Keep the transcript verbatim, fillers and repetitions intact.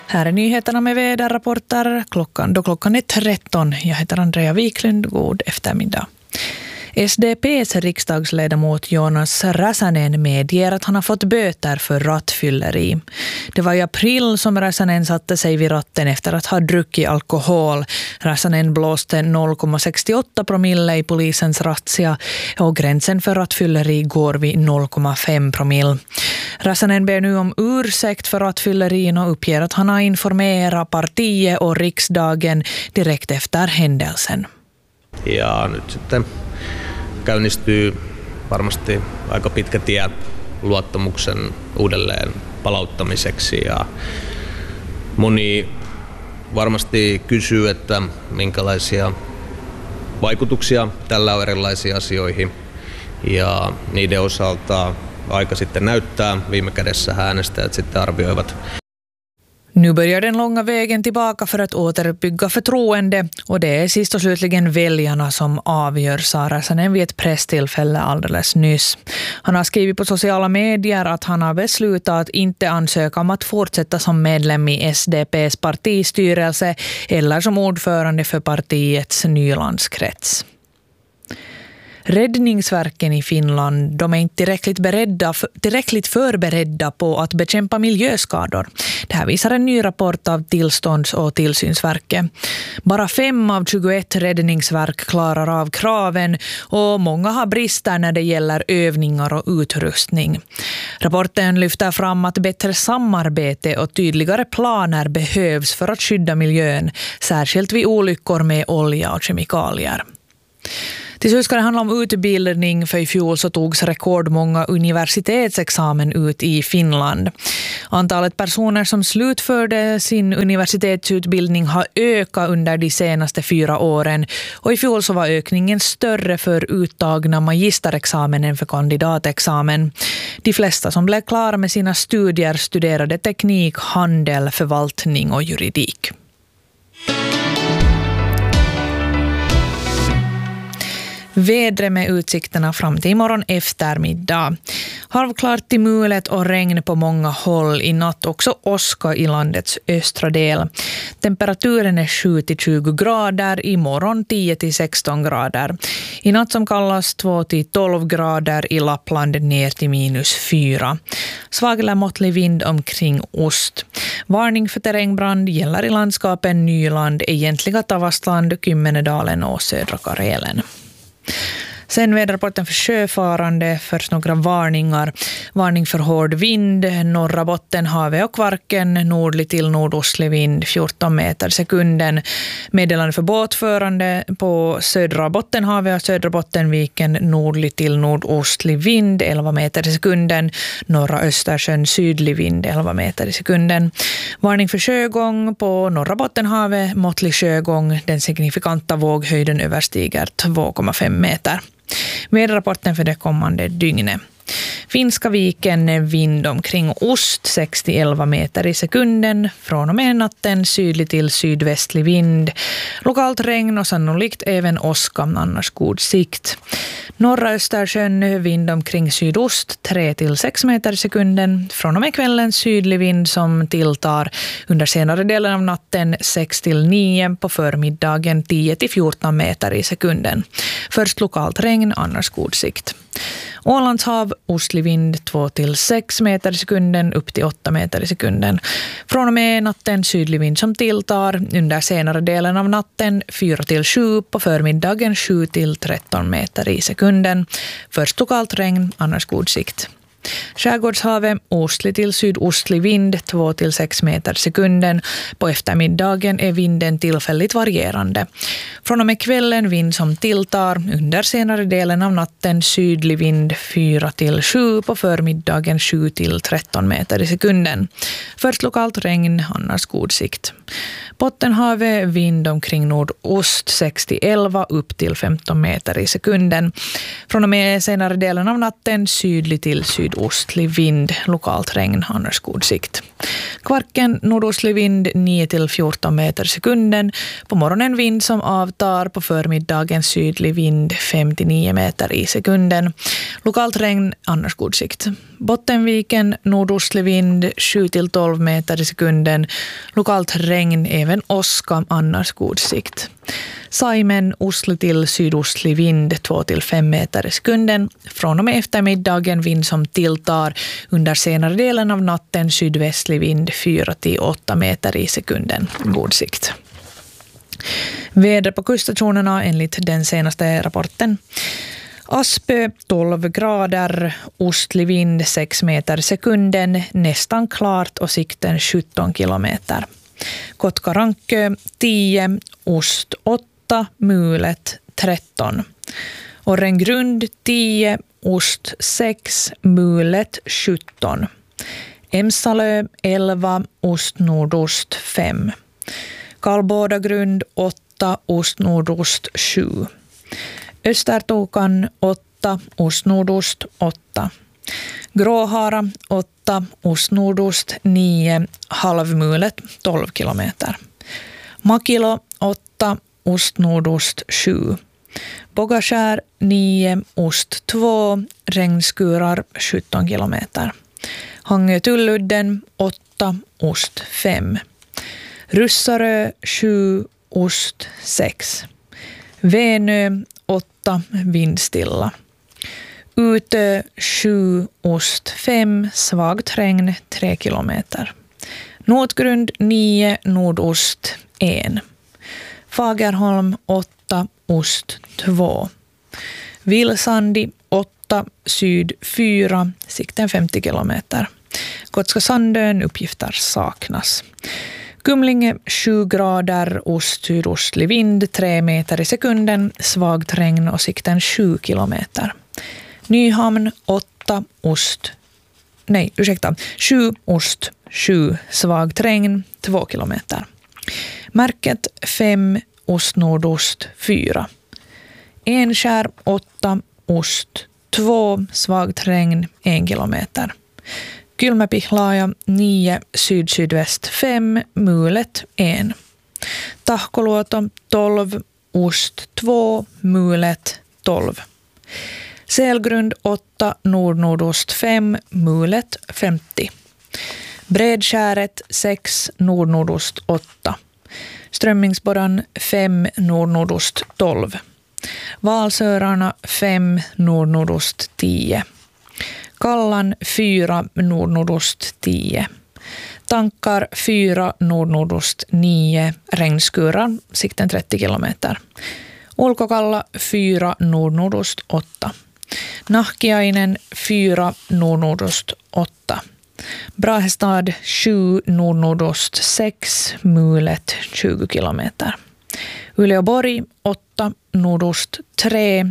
Här är nyheterna med väderrapporter klockan, då klockan är tretton. Jag heter Andrea Wiklund, god eftermiddag. S D P:s riksdagsledamot Jonas Räsänen medger att han har fått böter för rattfylleri. Det var i april som Räsänen satte sig vid ratten efter att ha druckit alkohol. Räsänen blåste noll komma sextioåtta promille i polisens razzia och gränsen för rattfylleri går vid noll komma fem promille. Räsänen ber nu om ursäkt för rattfyllerin och uppger att han har informerat partiet och riksdagen direkt efter händelsen. Ja nyt sitten käynnistyy varmasti aika pitkä tie luottamuksen uudelleen palauttamiseksi ja moni varmasti kysyy, että minkälaisia vaikutuksia tällä on erilaisiin asioihin ja niiden osalta aika sitten näyttää, viime kädessä äänestäjät sitten arvioivat. Nu börjar den långa vägen tillbaka för att återuppbygga förtroende och det är sist och slutligen väljarna som avgör, sa Räsänen vid ett presstillfälle alldeles nyss. Han har skrivit på sociala medier att han har beslutat att inte ansöka om att fortsätta som medlem i S D P:s partistyrelse eller som ordförande för partiets Nylandskrets. Räddningsverken i Finland, de är inte tillräckligt, beredda, tillräckligt förberedda på att bekämpa miljöskador. Det här visar en ny rapport av Tillstånds- och tillsynsverket. Bara fem av tjugoett räddningsverk klarar av kraven och många har brister när det gäller övningar och utrustning. Rapporten lyfter fram att bättre samarbete och tydligare planer behövs för att skydda miljön, särskilt vid olyckor med olja och kemikalier. Till slut ska det handla om utbildning, för i fjol så togs rekordmånga universitetsexamen ut i Finland. Antalet personer som slutförde sin universitetsutbildning har ökat under de senaste fyra åren och i fjol så var ökningen större för uttagna magisterexamen än för kandidatexamen. De flesta som blev klara med sina studier studerade teknik, handel, förvaltning och juridik. Vädret med utsikterna fram till imorgon eftermiddag. Halvklart till mulet och regn på många håll. I natt också åska i landets östra del. Temperaturen är sju till tjugo grader. Imorgon tio till sexton grader. I natt som kallas två till tolv grader. I Lappland ner till minus fyra. Svag eller måttlig vind omkring ost. Varning för terrängbrand gäller i landskapen Nyland, egentliga Tavastland, Kymmenedalen och södra Karelen. Sen väderrapporten för sjöfarande, först några varningar. Varning för hård vind, norra Bottenhavet och Kvarken, nordlig till nordostlig vind, fjorton meter sekunden. Meddelande för båtförande på södra Bottenhavet och södra Bottenviken, nordlig till nordostlig vind, elva meter sekunden. Norra Östersjön, sydlig vind, elva meter sekunden. Varning för sjögång på norra Bottenhavet, måttlig sjögång, den signifikanta våghöjden överstiger två komma fem meter. Väderrapporten för det kommande dygnet. Finska viken, vind omkring ost, sex till elva meter i sekunden. Från och med natten sydlig till sydvästlig vind. Lokalt regn och sannolikt även åska, annars god sikt. Norra Östersjön, vind omkring sydost, tre till sex meter i sekunden. Från och med kvällen sydlig vind som tilltar. Under senare delen av natten sex till nio, på förmiddagen tio till fjorton meter i sekunden. Först lokalt regn, annars god sikt. Ålandshav, ostlig vind två till sex meter i sekunden, upp till åtta meter i sekunden. Från och med natten sydlig vind som tilltar. Under senare delen av natten fyra till sju, på förmiddagen sju till tretton meter i sekunden. Först lokalt regn, annars god sikt. Skärgårdshavet, ostlig till sydostlig vind två till sex meter sekunden. På eftermiddagen är vinden tillfälligt varierande. Från och med kvällen vind som tilltar. Under senare delen av natten sydlig vind fyra till sju, på förmiddagen sju till tretton meter i sekunden. Först lokalt regn, annars god sikt. Bottenhavet, vind omkring nordost sex till elva, upp till femton meter i sekunden. Från och med senare delen av natten sydlig till sydostlig vind, lokalt regn, annars god sikt. Kvarken nordostlig vind nio till fjorton meter sekunden. På morgonen vind som avtar, på förmiddagen sydlig vind fem till nio meter i sekunden. Lokalt regn, annars god sikt. Bottenviken nordostlig vind sju till tolv meter i sekunden. Lokalt regn, även åska, annars god sikt. Saimen ostlig till sydostlig vind två till fem meter i sekunden. Från och med eftermiddagen vind som tilltar. Under senare delen av natten sydvästlig vind fyra till åtta meter i sekunden. God sikt. Väder på kuststationerna enligt den senaste rapporten. Aspö tolv grader, ostlig vind sex meter i sekunden, nästan klart och sikten sjutton kilometer. Kotkarankö tio, ost åtta, mulet tretton. Orrengrund tio, ost sex, mulet sjutton. Emsalö elva, ost nordost fem. Karlbodagrund åtta, ost nordost sju. Östertokan åtta, ost nordost åtta. Gråhara åtta, ost nordost nio, halvmulet tolv kilometer. Makilo åtta, ost nordost sju. Bogaskär nio, ost två, regnskurar sjutton kilometer. Hangö Tulludden åtta, ost fem. Russarö sju, ost sex. Venö åtta, vindstilla. Utö sju, ost fem, svagt regn tre kilometer. Notgrund nio, nordost en. Fagerholm åtta, ost två. Vilsandi åtta, syd fyra, sikten femtio kilometer. Gotska Sandön, uppgifter saknas. Kumlinge sju grader, ost sydostlig vind tre meter i sekunden, svagt regn och sikten sju kilometer. Nyhamn åtta, ost, nej ursäkta, sju, ost sju, svagt regn två kilometer. Märket fem, ost nordost fyra. Enskär åtta, ost två, svagt regn en kilometer. Kylmäpihlaja nio, syd-sydväst fem, mulet en. Tahkoluoto tolv, ost två, mulet tolv. Sälgrund åtta, nord-nordost fem, mulet femtio. Bredskäret sex, nord-nordost åtta. Strömmingsborran fem, nord-nordost tolv. Valsörarna fem, nord-nordost tio. Kallan fyra, nord-nordost tio. Tankar fyra, nord-nordost nio, regnskurar, sikten trettio kilometer. Ulkokalla fyra, nord-nordost åtta. Nahkiainen fyra, nord-nordost åtta. Brahestad sju, nord-nordost sex, mulet tjugo kilometer. Uleåborg åtta, nordost tre,